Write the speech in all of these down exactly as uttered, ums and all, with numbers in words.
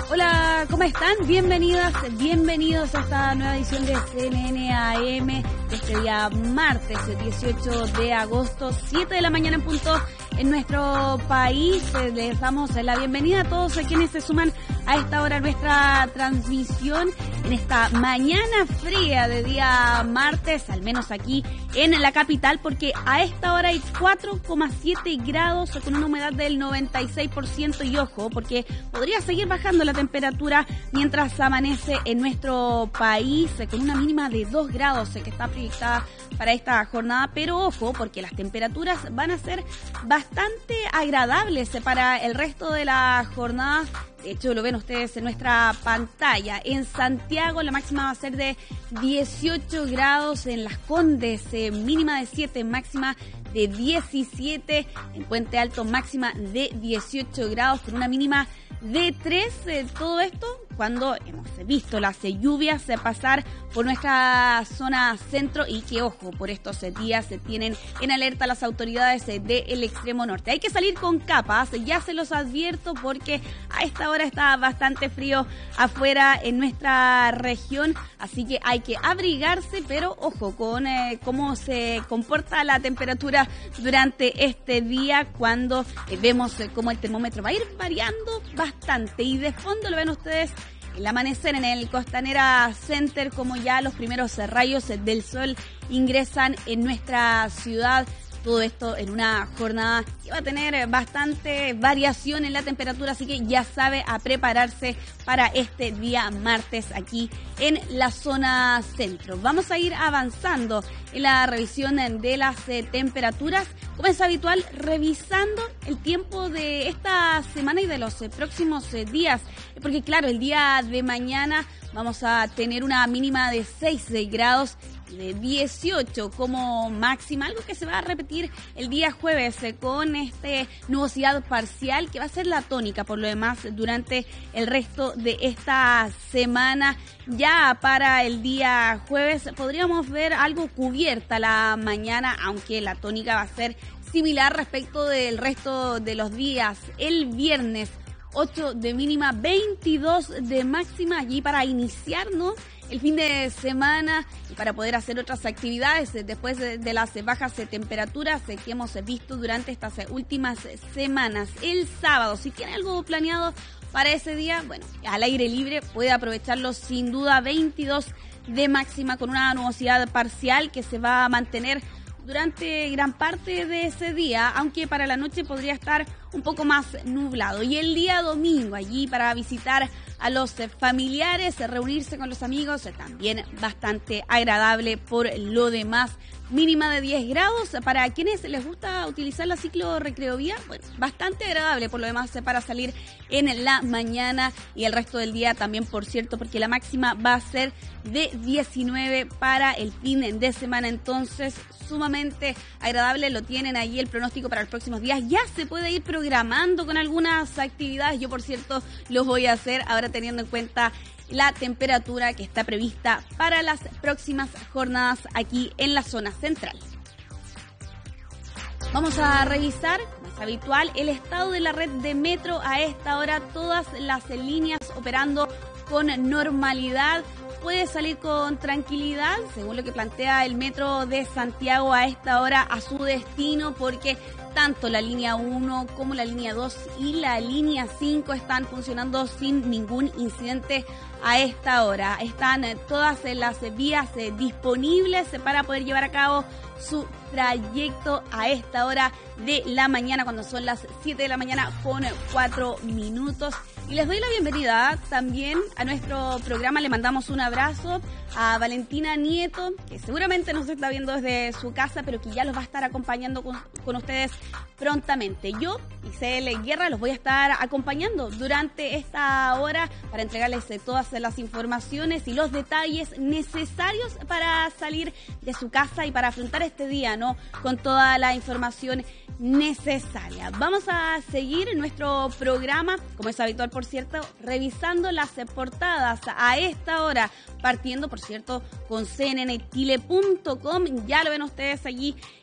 Hola, ¿cómo están? Bienvenidas, bienvenidos a esta nueva edición de C N N A M de este día martes, dieciocho de agosto, siete de la mañana en punto en nuestro país. Les damos la bienvenida a todos a quienes se suman a esta hora a nuestra transmisión en esta mañana fría de día martes, al menos aquí en la capital, porque a esta hora hay cuatro coma siete grados con una humedad del noventa y seis por ciento y ojo, porque podría seguir bajando la temperatura mientras amanece en nuestro país con una mínima de dos grados que está proyectada para esta jornada, pero ojo, porque las temperaturas van a ser bastante agradables para el resto de la jornada. De hecho, lo ven ustedes en nuestra pantalla. En Santiago la máxima va a ser de dieciocho grados, en Las Condes eh, mínima de siete, máxima de diecisiete, en Puente Alto máxima de dieciocho grados con una mínima de tres. Eh, todo esto cuando hemos visto las eh, lluvias eh, pasar por nuestra zona centro y que, ojo, por estos eh, días se eh, tienen en alerta las autoridades eh, del extremo norte. Hay que salir con capas, ya se los advierto, porque a esta hora está bastante frío afuera en nuestra región, así que hay que abrigarse, pero ojo con eh, cómo se comporta la temperatura durante este día cuando eh, vemos eh, cómo el termómetro va a ir variando bastante. Y de fondo lo ven ustedes el amanecer en el Costanera Center, como ya los primeros rayos del sol ingresan en nuestra ciudad. Todo esto en una jornada que va a tener bastante variación en la temperatura, así que ya sabe a prepararse para este día martes aquí en la zona centro. Vamos a ir avanzando en la revisión de las eh, temperaturas, como es habitual, revisando el tiempo de esta semana y de los eh, próximos eh, días, porque claro, el día de mañana vamos a tener una mínima de seis grados, de dieciocho como máxima, algo que se va a repetir el día jueves eh, con este nubosidad parcial que va a ser la tónica por lo demás durante el resto de esta semana. Ya para el día jueves podríamos ver algo cubierta la mañana, aunque la tónica va a ser similar respecto del resto de los días. El viernes ocho de mínima, veintidós de máxima allí para iniciar, ¿no?, el fin de semana y para poder hacer otras actividades después de, de las bajas temperaturas que hemos visto durante estas últimas semanas. El sábado, si tiene algo planeado para ese día, bueno, al aire libre puede aprovecharlo sin duda. Veintidós de máxima con una nubosidad parcial que se va a mantener durante gran parte de ese día, aunque para la noche podría estar un poco más nublado. Y el día domingo, allí para visitar a los familiares, reunirse con los amigos, también bastante agradable por lo demás. Mínima de diez grados. Para quienes les gusta utilizar la ciclo recreovía, bueno, bastante agradable por lo demás para salir en la mañana y el resto del día también, por cierto, porque la máxima va a ser de diecinueve para el fin de semana. Entonces, sumamente agradable. Lo tienen ahí el pronóstico para los próximos días. Ya se puede ir programando con algunas actividades. Yo, por cierto, los voy a hacer ahora teniendo en cuenta la temperatura que está prevista para las próximas jornadas aquí en la zona central. Vamos a revisar, como es habitual, el estado de la red de metro. A esta hora todas las líneas operando con normalidad. Puede salir con tranquilidad, según lo que plantea el Metro de Santiago a esta hora, a su destino, porque tanto la línea uno como la línea dos y la línea cinco están funcionando sin ningún incidente a esta hora. Están todas las vías disponibles para poder llevar a cabo su trayecto a esta hora de la mañana, cuando son las siete de la mañana con cuatro minutos. Y les doy la bienvenida también a nuestro programa. Le mandamos un abrazo a Valentina Nieto, que seguramente nos está viendo desde su casa, pero que ya los va a estar acompañando con, con ustedes prontamente. Yo, Isabel Guerra, los voy a estar acompañando durante esta hora para entregarles eh, todas las informaciones y los detalles necesarios para salir de su casa y para afrontar este día, ¿no?, con toda la información necesaria. Vamos a seguir nuestro programa, como es habitual, por cierto, revisando las portadas a esta hora, partiendo, por cierto, con C N N Chile punto com. Ya lo ven ustedes allí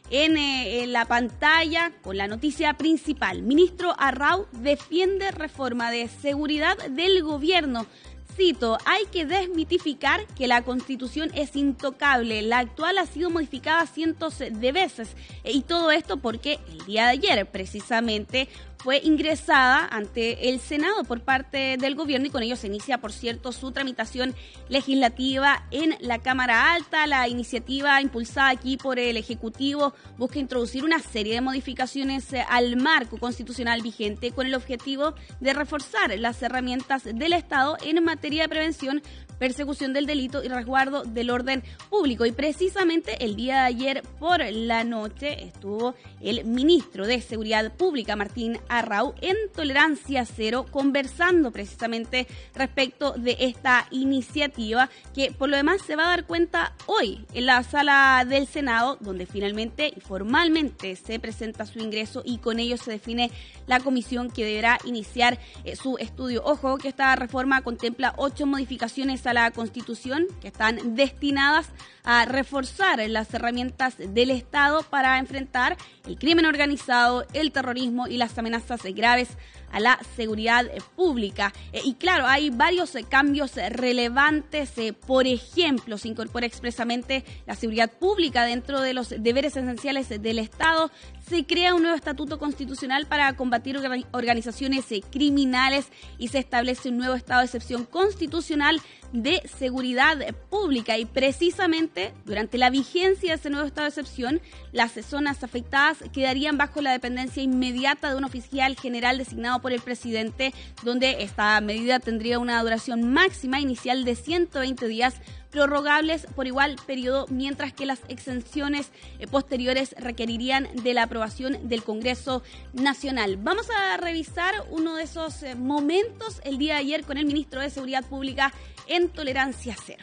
en, eh, en la pantalla con la noticia principal. Ministro Arrau defiende reforma de seguridad del gobierno. Cito, hay que desmitificar que la Constitución es intocable. La actual ha sido modificada cientos de veces. Y todo esto porque el día de ayer, precisamente, fue ingresada ante el Senado por parte del gobierno y con ello se inicia, por cierto, su tramitación legislativa en la Cámara Alta. La iniciativa impulsada aquí por el Ejecutivo busca introducir una serie de modificaciones al marco constitucional vigente con el objetivo de reforzar las herramientas del Estado en materia de prevención, persecución del delito y resguardo del orden público. Y precisamente el día de ayer por la noche estuvo el ministro de Seguridad Pública, Martín Arrau, en Tolerancia Cero, conversando precisamente respecto de esta iniciativa que por lo demás se va a dar cuenta hoy en la sala del Senado, donde finalmente y formalmente se presenta su ingreso y con ello se define la comisión que deberá iniciar eh, su estudio. Ojo que esta reforma contempla ocho modificaciones a la Constitución que están destinadas a reforzar las herramientas del Estado para enfrentar el crimen organizado, el terrorismo y las amenazas graves a la seguridad pública. Eh, y claro, hay varios eh, cambios relevantes. Eh, por ejemplo, se incorpora expresamente la seguridad pública dentro de los deberes esenciales del Estado. Se crea un nuevo estatuto constitucional para combatir orga- organizaciones eh, criminales y se establece un nuevo estado de excepción constitucional de seguridad pública. Y precisamente durante la vigencia de ese nuevo estado de excepción, las zonas afectadas quedarían bajo la dependencia inmediata de un oficial general designado por el presidente, donde esta medida tendría una duración máxima inicial de ciento veinte días, prorrogables por igual periodo, mientras que las exenciones eh, posteriores requerirían de la aprobación del Congreso Nacional. Vamos a revisar uno de esos eh, momentos el día de ayer con el ministro de Seguridad Pública en Tolerancia Cero.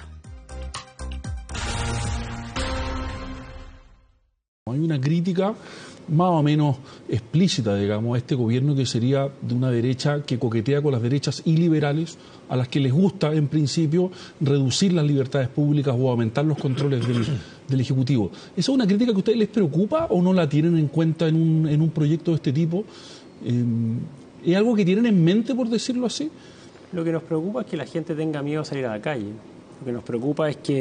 Hay una crítica más o menos explícita, digamos, a este gobierno que sería de una derecha que coquetea con las derechas iliberales, a las que les gusta, en principio, reducir las libertades públicas o aumentar los controles del, del Ejecutivo. ¿Esa es una crítica que a ustedes les preocupa o no la tienen en cuenta en un, en un proyecto de este tipo? Eh, ¿Es algo que tienen en mente, por decirlo así? Lo que nos preocupa es que la gente tenga miedo a salir a la calle. Lo que nos preocupa es que